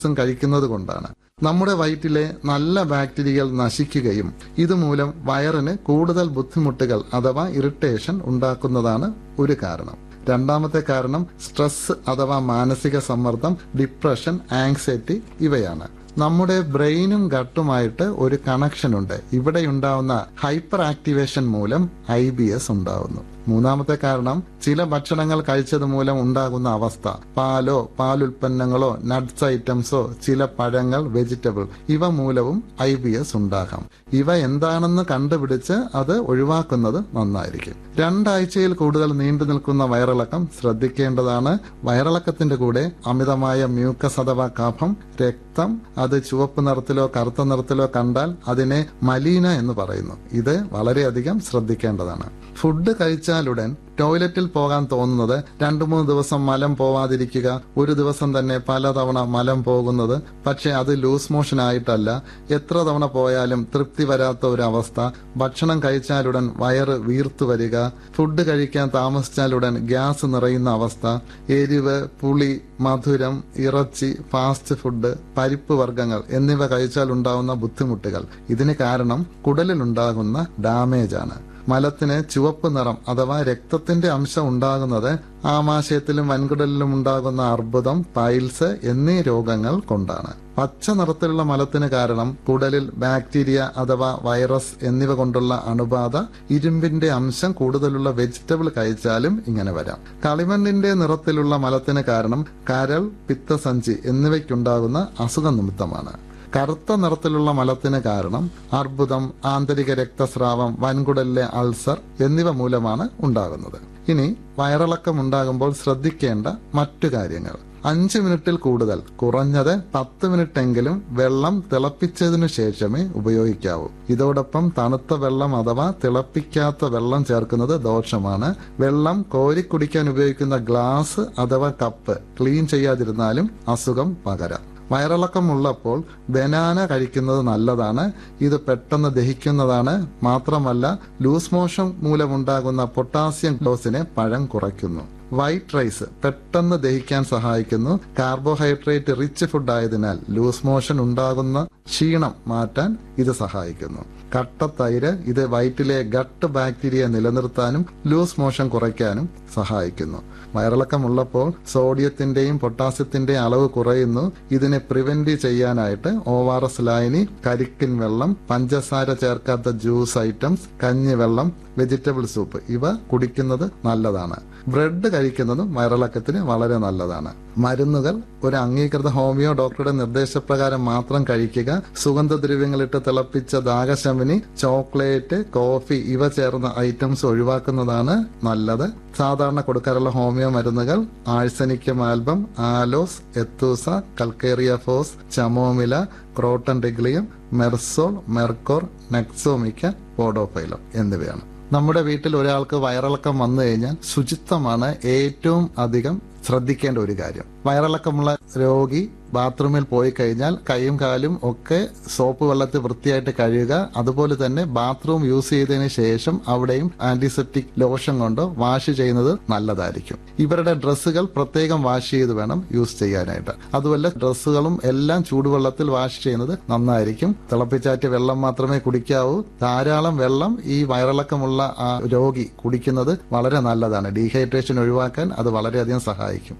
കഴിക്കുന്നത് കൊണ്ടാണ്. നമ്മുടെ വയറ്റിലെ നല്ല ബാക്ടീരിയകൾ നശിക്കുകയും ഇതുമൂലം വയറിന് കൂടുതൽ ബുദ്ധിമുട്ടുകൾ അഥവാ ഇറിറ്റേഷൻ ഉണ്ടാക്കുന്നതാണ് ഒരു കാരണം. രണ്ടാമത്തെ കാരണം സ്ട്രെസ് അഥവാ മാനസിക സമ്മർദ്ദം, ഡിപ്രഷൻ, ആങ്സൈറ്റി ഇവയാണ്. നമ്മുടെ ബ്രെയിനും ഗട്ടുമായിട്ട് ഒരു കണക്ഷൻ ഉണ്ട്. ഇവിടെ ഉണ്ടാവുന്ന ഹൈപ്പർ ആക്ടിവേഷൻ മൂലം IBS ഉണ്ടാവുന്നു. മൂന്നാമത്തെ കാരണം ചില ഭക്ഷണങ്ങൾ കഴിച്ചത് മൂലം ഉണ്ടാകുന്ന അവസ്ഥ. പാലോ പാലുൽപ്പന്നങ്ങളോ നട്ട്സ് ഐറ്റംസോ ചില പഴങ്ങൾ, വെജിറ്റബിൾ ഇവ മൂലവും IBS ഉണ്ടാകാം. ഇവ എന്താണെന്ന് കണ്ടുപിടിച്ച് അത് ഒഴിവാക്കുന്നത് നന്നായിരിക്കും. 2 ആഴ്ചയിൽ കൂടുതൽ നീണ്ടു നിൽക്കുന്ന വയറിളക്കം ശ്രദ്ധിക്കേണ്ടതാണ്. വയറിളക്കത്തിന്റെ കൂടെ അമിതമായ മ്യൂക്കസ് അഥവാ കഫം, രക്തം അത് ചുവപ്പ് നിറത്തിലോ കറുത്ത നിറത്തിലോ കണ്ടാൽ അതിനെ മലീന എന്ന് പറയുന്നു. ഇത് വളരെയധികം ശ്രദ്ധിക്കേണ്ടതാണ്. ഫുഡ് കഴിച്ചാലുടൻ ടോയ്ലറ്റിൽ പോകാൻ തോന്നുന്നത്, 2-3 ദിവസം മലം പോവാതിരിക്കുക, ഒരു ദിവസം തന്നെ പലതവണ മലം പോകുന്നത്, പക്ഷെ അത് ലൂസ് മോഷൻ ആയിട്ടല്ല, എത്ര തവണ പോയാലും തൃപ്തി വരാത്ത ഒരു അവസ്ഥ, ഭക്ഷണം കഴിച്ചാലുടൻ വയറ് വീർത്തു വരിക, ഫുഡ് കഴിക്കാൻ താമസിച്ചാലുടൻ ഗ്യാസ് നിറയുന്ന അവസ്ഥ, എരിവ്, പുളി, മധുരം, ഇറച്ചി, ഫാസ്റ്റ് ഫുഡ്, പരിപ്പ് വർഗ്ഗങ്ങൾ എന്നിവ കഴിച്ചാൽ ഉണ്ടാകുന്ന ബുദ്ധിമുട്ടുകൾ. ഇതിന് കാരണം കുടലിലുണ്ടാകുന്ന ഡാമേജ് ആണ്. മലത്തിന് ചുവപ്പ് നിറം അഥവാ രക്തത്തിന്റെ അംശം ഉണ്ടാകുന്നത് ആമാശയത്തിലും വൻകുടലിലും ഉണ്ടാകുന്ന അർബുദം, പൈൽസ് എന്നീ രോഗങ്ങൾ കൊണ്ടാണ്. പച്ച നിറത്തിലുള്ള മലത്തിന് കാരണം കുടലിൽ ബാക്ടീരിയ അഥവാ വൈറസ് എന്നിവ കൊണ്ടുള്ള അണുബാധ. ഇരുമ്പിന്റെ അംശം കൂടുതലുള്ള വെജിറ്റബിൾ കഴിച്ചാലും ഇങ്ങനെ വരാം. കളിമണ്ണിന്റെ നിറത്തിലുള്ള മലത്തിന് കാരണം കരൾ, പിത്തസഞ്ചി എന്നിവയ്ക്കുണ്ടാകുന്ന അസുഖ നിമിത്തമാണ്. കറുത്ത നിറത്തിലുള്ള മലത്തിന് കാരണം അർബുദം, ആന്തരിക രക്തസ്രാവം, വൻകുടലിലെ അൾസർ എന്നിവ മൂലമാണ് ഉണ്ടാകുന്നത്. ഇനി വയറിളക്കം ഉണ്ടാകുമ്പോൾ ശ്രദ്ധിക്കേണ്ട മറ്റു കാര്യങ്ങൾ. 5 മിനിറ്റിൽ കൂടുതൽ, കുറഞ്ഞത് 10 മിനിറ്റെങ്കിലും വെള്ളം തിളപ്പിച്ചതിനു ശേഷമേ ഉപയോഗിക്കാവൂ. ഇതോടൊപ്പം തണുത്ത വെള്ളം അഥവാ തിളപ്പിക്കാത്ത വെള്ളം ചേർക്കുന്നത് ദോഷമാണ്. വെള്ളം കോരിക്കുടിക്കാൻ ഉപയോഗിക്കുന്ന ഗ്ലാസ് അഥവാ കപ്പ് ക്ലീൻ ചെയ്യാതിരുന്നാലും അസുഖം പകരാം. വയറിളക്കം ഉള്ളപ്പോൾ ബനാന കഴിക്കുന്നത് നല്ലതാണ്. ഇത് പെട്ടെന്ന് ദഹിക്കുന്നതാണ്. മാത്രമല്ല ലൂസ് മോഷൻ മൂലമുണ്ടാകുന്ന പൊട്ടാസ്യം ഡോസിനെ പഴം കുറയ്ക്കുന്നു. വൈറ്റ് റൈസ് പെട്ടെന്ന് ദഹിക്കാൻ സഹായിക്കുന്നു. കാർബോഹൈഡ്രേറ്റ് റിച്ച് ഫുഡ് ആയതിനാൽ ലൂസ് മോഷൻ ഉണ്ടാകുന്ന ക്ഷീണം മാറ്റാൻ ഇത് സഹായിക്കുന്നു. കട്ടത്തൈര് ഇത് വയറ്റിലെ ഗട്ട് ബാക്ടീരിയ നിലനിർത്താനും ലൂസ് മോഷൻ കുറയ്ക്കാനും സഹായിക്കുന്നു. വയറിളക്കമുള്ളപ്പോൾ സോഡിയത്തിന്റെയും പൊട്ടാസ്യത്തിന്റെയും അളവ് കുറയുന്നു. ഇതിനെ പ്രിവെന്റ് ചെയ്യാനായിട്ട് ORS ലായനി, കരിക്കിൻ വെള്ളം, പഞ്ചസാര ചേർക്കാത്ത ജ്യൂസ് ഐറ്റംസ്, കഞ്ഞിവെള്ളം, വെജിറ്റബിൾ സൂപ്പ് ഇവ കുടിക്കുന്നത് നല്ലതാണ്. ബ്രെഡ് കഴിക്കുന്നതും വയറിളക്കത്തിന് വളരെ നല്ലതാണ്. മരുന്നുകൾ ഒരു അംഗീകൃത ഹോമിയോ ഡോക്ടറുടെ നിർദ്ദേശപ്രകാരം മാത്രം കഴിക്കുക. സുഗന്ധദ്രവ്യങ്ങളിട്ട് തിളപ്പിച്ച ദാഹശമനി, ചോക്ലേറ്റ്, കോഫി ഇവ ചേർന്ന ഐറ്റംസ് ഒഴിവാക്കുന്നതാണ് നല്ലത്. സാധാരണ കൊടുക്കാറുള്ള ഹോമിയോ മരുന്നുകൾ ആഴ്സനിക്കം ആൽബം, ആലോസ്, എത്തൂസ, കൽക്കേറിയ ഫോസ്, ചമോമില, ക്രോട്ടൺ ഡിഗ്ലിയം, മെർസോൾ, മെർക്കോർ, നെക്സോമിക്ക, പോഡോഫൈലം എന്നിവയാണ്. നമ്മുടെ വീട്ടിൽ ഒരാൾക്ക് വയറിളക്കം വന്നു കഴിഞ്ഞാൽ ശുചിത്വമാണ് ഏറ്റവും അധികം ശ്രദ്ധിക്കേണ്ട ഒരു കാര്യം. വയറിളക്കമുള്ള രോഗി ബാത്റൂമിൽ പോയി കഴിഞ്ഞാൽ കൈയും കാലും ഒക്കെ സോപ്പ് വെള്ളത്തിൽ വൃത്തിയായിട്ട് കഴുകുക. അതുപോലെ തന്നെ ബാത്റൂം യൂസ് ചെയ്തതിന് ശേഷം അവിടെയും ആന്റിസെപ്റ്റിക് ലോഷൻ കൊണ്ട് വാഷ് ചെയ്യുന്നത് നല്ലതായിരിക്കും. ഇവരുടെ ഡ്രസ്സുകൾ പ്രത്യേകം വാഷ് ചെയ്ത് വേണം യൂസ് ചെയ്യാനായിട്ട്. അതുപോലെ ഡ്രസ്സുകളും എല്ലാം ചൂടുവെള്ളത്തിൽ വാഷ് ചെയ്യുന്നത് നന്നായിരിക്കും. തിളപ്പിച്ചാറ്റിയ വെള്ളം മാത്രമേ കുടിക്കാവൂ. ധാരാളം വെള്ളം ഈ വയറിളക്കമുള്ള ആ രോഗി കുടിക്കുന്നത് വളരെ നല്ലതാണ്. ഡീഹൈഡ്രേഷൻ ഒഴിവാക്കാൻ അത് വളരെയധികം സഹായിക്കും.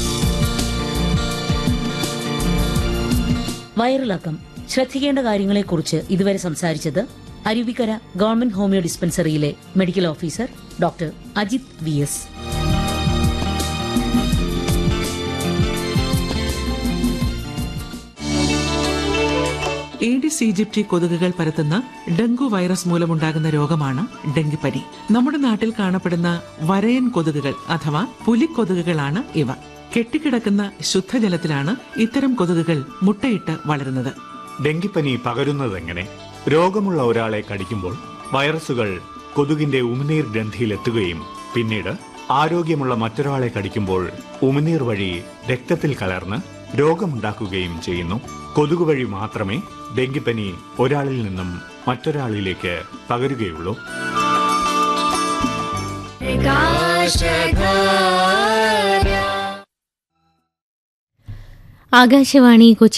വയറിളക്കം ശ്രദ്ധിക്കേണ്ട കാര്യങ്ങളെക്കുറിച്ച് ഇതുവരെ സംസാരിച്ചത് Aruvikkara government homeo ഡിസ്പെൻസറിയിലെ medical officer doctor Ajith VS. Aedes ഈജിപ്തി കൊതുകുകൾ പരത്തുന്ന ഡെങ്കു വൈറസ് മൂലമുണ്ടാകുന്ന രോഗമാണ് ഡെങ്കിപ്പനി. നമ്മുടെ നാട്ടിൽ കാണപ്പെടുന്ന വരയൻ കൊതുകുകൾ അഥവാ പുലിക്കൊതുകുകളാണ് ഇവ. കെട്ടിക്കിടക്കുന്ന ശുദ്ധജലത്തിലാണ് ഇത്തരം കൊതുകുകൾ മുട്ടയിട്ട് വളരുന്നത്. ഡെങ്കിപ്പനി പകരുന്നതെങ്ങനെ? രോഗമുള്ള ഒരാളെ കടിക്കുമ്പോൾ വൈറസുകൾ കൊതുകിന്റെ ഉമിനീർ ഗ്രന്ഥിയിലെത്തുകയും പിന്നീട് ആരോഗ്യമുള്ള മറ്റൊരാളെ കടിക്കുമ്പോൾ ഉമിനീർ വഴി രക്തത്തിൽ കലർന്ന് രോഗമുണ്ടാക്കുകയും ചെയ്യുന്നു. കൊതുക് വഴി മാത്രമേ ഡെങ്കിപ്പനി ഒരാളിൽ നിന്നും മറ്റൊരാളിലേക്ക് പകരുകയുള്ളൂ. ആകാശവാണി കൊച്ചി